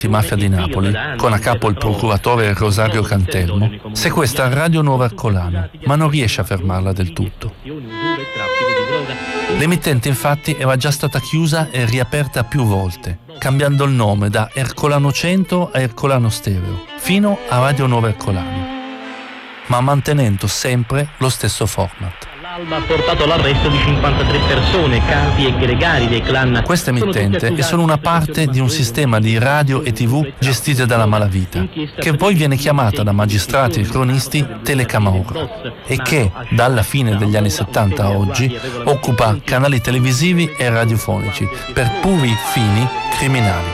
mafia di Napoli, con a capo il procuratore Rosario Cantelmo, sequestra Radio Nuova Ercolano, ma non riesce a fermarla del tutto. L'emittente infatti era già stata chiusa e riaperta più volte, cambiando il nome da Ercolano 100 a Ercolano Stereo, fino a Radio Nuova Ercolano, ma mantenendo sempre lo stesso format. L'Alba ha portato all'arresto di 53 persone, capi e gregari dei clan. Questa emittente è solo una parte di un sistema di radio e tv gestite dalla malavita, che poi viene chiamata da magistrati e cronisti Telecamorra e che, dalla fine degli anni 70 a oggi, occupa canali televisivi e radiofonici per puri fini criminali.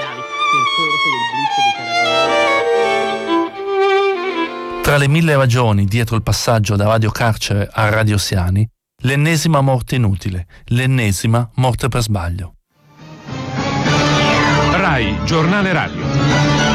Tra le 1000 ragioni dietro il passaggio da Radio Carcere a Radio Siani, l'ennesima morte inutile, l'ennesima morte per sbaglio. RAI, giornale radio.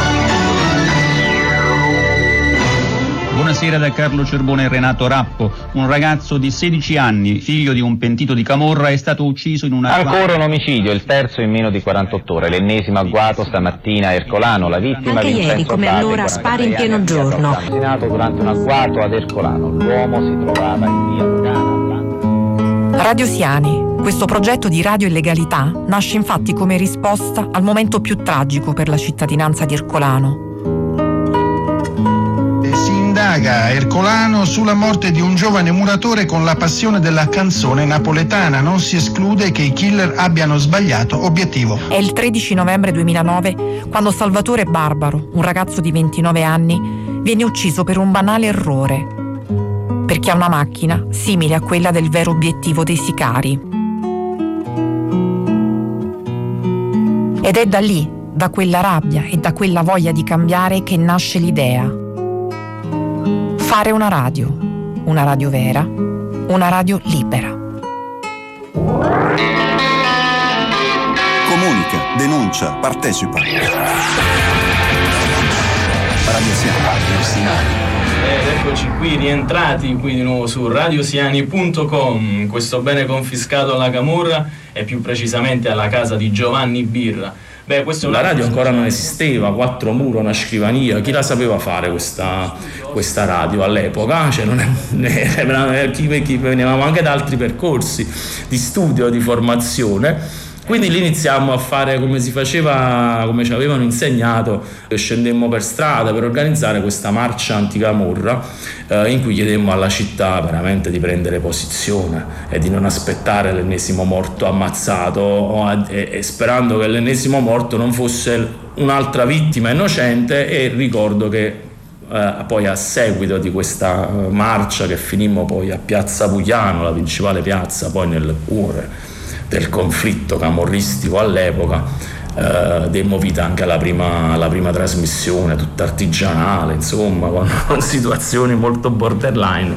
Buonasera da Carlo Cerbone e Renato Rappo. Un ragazzo di 16 anni, figlio di un pentito di camorra, è stato ucciso in una... Ancora un omicidio, il terzo in meno di 48 ore. L'ennesimo agguato stamattina a Ercolano. La vittima anche ieri, come allora, spari in pieno giorno. Assassinato durante un agguato ad Ercolano. L'uomo si trovava in via Lugana. Radio Siani. Questo progetto di radio illegalità nasce infatti come risposta al momento più tragico per la cittadinanza di Ercolano. Indaga a Ercolano sulla morte di un giovane muratore con la passione della canzone napoletana. Non si esclude che i killer abbiano sbagliato obiettivo. È il 13 novembre 2009 quando Salvatore Barbaro, un ragazzo di 29 anni, viene ucciso per un banale errore, perché ha una macchina simile a quella del vero obiettivo dei sicari. Ed è da lì, da quella rabbia e da quella voglia di cambiare, che nasce l'idea. Fare una radio vera, una radio libera. Comunica, denuncia, partecipa. Radio Siani. Eccoci qui, rientrati qui di nuovo su radiosiani.com, questo bene confiscato alla camorra e più precisamente alla casa di Giovanni Birra. La radio ancora non esisteva, 4 mura, una scrivania, chi la sapeva fare questa radio all'epoca? Venivamo anche da altri percorsi di studio, di formazione. Quindi lì iniziamo a fare come si faceva, come ci avevano insegnato, scendemmo per strada per organizzare questa marcia anticamorra in cui chiedemmo alla città veramente di prendere posizione e di non aspettare l'ennesimo morto ammazzato e sperando che l'ennesimo morto non fosse un'altra vittima innocente. E ricordo che poi a seguito di questa marcia, che finimmo poi a Piazza Pugliano, la principale piazza poi nel cuore del conflitto camorristico all'epoca, demmo vita anche alla prima trasmissione, tutta artigianale, insomma, con situazioni molto borderline.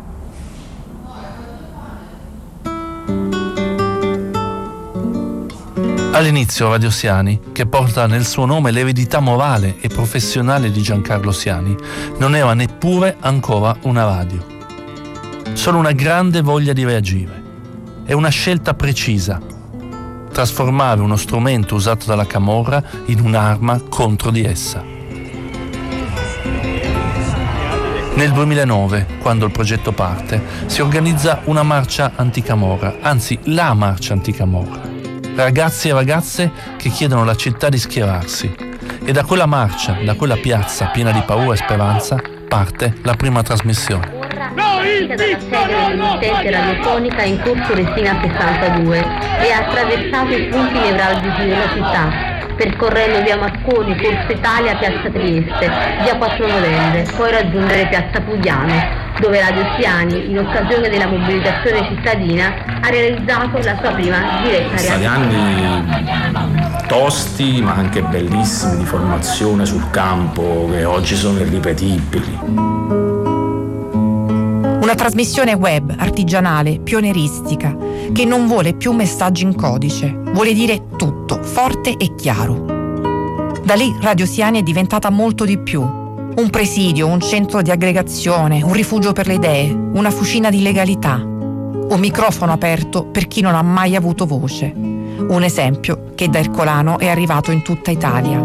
All'inizio Radio Siani, che porta nel suo nome l'eredità morale e professionale di Giancarlo Siani, non era neppure ancora una radio. Solo una grande voglia di reagire. È una scelta precisa: trasformare uno strumento usato dalla camorra in un'arma contro di essa. Nel 2009, quando il progetto parte, si organizza una marcia anticamorra, anzi la marcia anticamorra. Ragazzi e ragazze che chiedono alla città di schierarsi. E da quella marcia, da quella piazza piena di paura e speranza, parte la prima trasmissione. Dalla sede dell'emittente radiofonica in corso Resina 62 e ha attraversato i punti nevralgici della città, percorrendo via Marconi, Corso Italia, piazza Trieste, via Quattro Novembre, poi raggiungere piazza Pugliano, dove Radio Siani, in occasione della mobilitazione cittadina, ha realizzato la sua prima diretta Sono stati anni tosti ma anche bellissimi, di formazione sul campo, che oggi sono irripetibili. Una trasmissione web, artigianale, pionieristica, che non vuole più messaggi in codice, vuole dire tutto, forte e chiaro. Da lì Radio Siani è diventata molto di più. Un presidio, un centro di aggregazione, un rifugio per le idee, una fucina di legalità. Un microfono aperto per chi non ha mai avuto voce. Un esempio che da Ercolano è arrivato in tutta Italia.